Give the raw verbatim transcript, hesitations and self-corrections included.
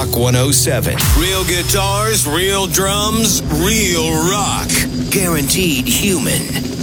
Rock one oh seven. Real guitars, real drums, real rock. Guaranteed human.